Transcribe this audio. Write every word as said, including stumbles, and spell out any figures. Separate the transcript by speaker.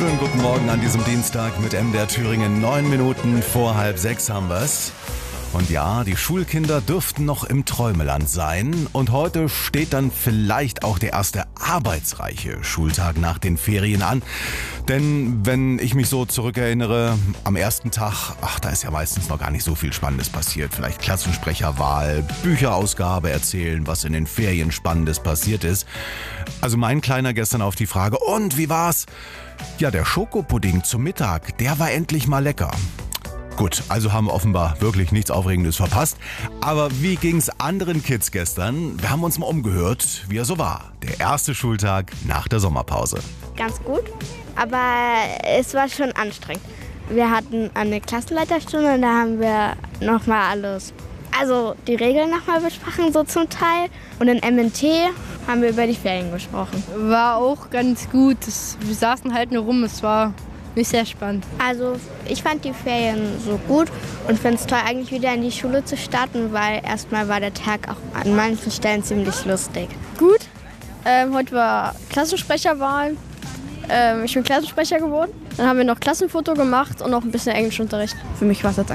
Speaker 1: Schönen guten Morgen an diesem Dienstag mit M D R Thüringen. Neun Minuten vor halb sechs haben wir's. Und ja, die Schulkinder dürften noch im Träumeland sein. Und heute steht dann vielleicht auch der erste arbeitsreiche Schultag nach den Ferien an. Denn wenn ich mich so zurückerinnere, am ersten Tag, ach, da ist ja meistens noch gar nicht so viel Spannendes passiert. Vielleicht Klassensprecherwahl, Bücherausgabe erzählen, was in den Ferien Spannendes passiert ist. Also mein Kleiner gestern auf die Frage, und wie war's? Ja, der Schokopudding zum Mittag, der war endlich mal lecker. Gut, also haben wir offenbar wirklich nichts Aufregendes verpasst. Aber wie ging's anderen Kids gestern? Wir haben uns mal umgehört, wie er so war. Der erste Schultag nach der Sommerpause.
Speaker 2: Ganz gut, aber es war schon anstrengend. Wir hatten eine Klassenleiterstunde und da haben wir nochmal alles, also die Regeln nochmal besprochen, so zum Teil. Und in M N T haben wir über die Ferien gesprochen.
Speaker 3: War auch ganz gut. Das, wir saßen halt nur rum, es war nicht sehr spannend.
Speaker 2: Also ich fand die Ferien so gut und finde es toll, eigentlich wieder in die Schule zu starten, weil erstmal war der Tag auch an manchen Stellen ziemlich lustig.
Speaker 3: Gut. Ähm, heute war Klassensprecherwahl. Ähm, ich bin Klassensprecher geworden. Dann haben wir noch Klassenfoto gemacht und noch ein bisschen Englischunterricht. Für mich war es jetzt